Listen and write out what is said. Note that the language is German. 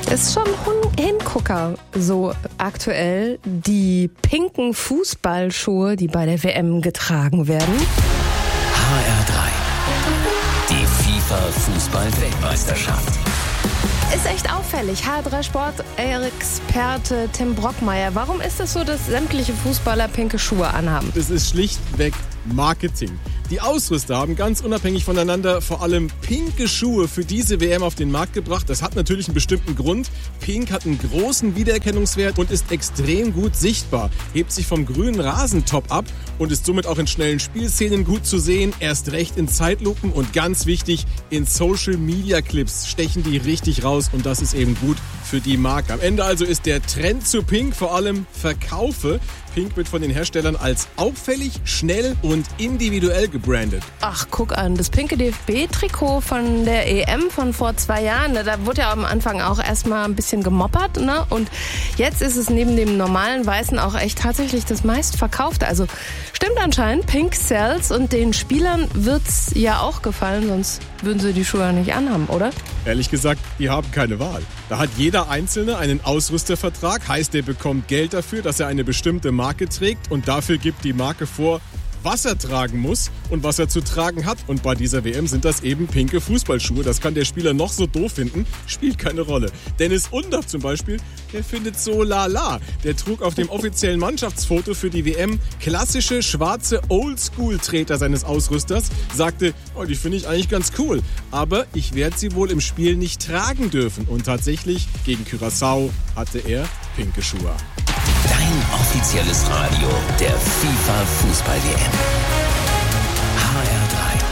Ist schon Hingucker, so aktuell die pinken Fußballschuhe, die bei der WM getragen werden. HR3, die FIFA-Fußball-Weltmeisterschaft. Ist echt auffällig. HR3-Sport-Experte Tim Brockmeier. Warum ist es so, dass sämtliche Fußballer pinke Schuhe anhaben? Das ist schlichtweg Marketing. Die Ausrüster haben ganz unabhängig voneinander vor allem pinke Schuhe für diese WM auf den Markt gebracht. Das hat natürlich einen bestimmten Grund. Pink hat einen großen Wiedererkennungswert und ist extrem gut sichtbar. Hebt sich vom grünen Rasentop ab und ist somit auch in schnellen Spielszenen gut zu sehen. Erst recht in Zeitlupen und ganz wichtig, in Social-Media-Clips stechen die richtig raus und das ist eben gut für die Marke. Am Ende also ist der Trend zu Pink vor allem Verkaufe. Pink wird von den Herstellern als auffällig, schnell und individuell gebrandet. Ach, guck an, das pinke DFB-Trikot von der EM von vor 2 Jahren, da wurde ja am Anfang auch erstmal ein bisschen gemoppert, ne? Und jetzt ist es neben dem normalen Weißen auch echt tatsächlich das meistverkaufte. Also stimmt anscheinend, Pink sells und den Spielern wird's ja auch gefallen, sonst würden sie die Schuhe nicht anhaben, oder? Ehrlich gesagt, die haben keine Wahl. Da hat jeder Einzelne einen Ausrüstervertrag, heißt, er bekommt Geld dafür, dass er eine bestimmte Marke trägt und dafür gibt die Marke vor, was er tragen muss und was er zu tragen hat. Und bei dieser WM sind das eben pinke Fußballschuhe. Das kann der Spieler noch so doof finden, spielt keine Rolle. Dennis Undaff zum Beispiel, der findet so lala. Der trug auf dem offiziellen Mannschaftsfoto für die WM klassische schwarze Oldschool-Treter seines Ausrüsters, sagte, oh, die finde ich eigentlich ganz cool, aber ich werde sie wohl im Spiel nicht tragen dürfen. Und tatsächlich, gegen Curaçao hatte er pinke Schuhe. Dein offizielles Radio der FIFA-Fußball-WM. HR3.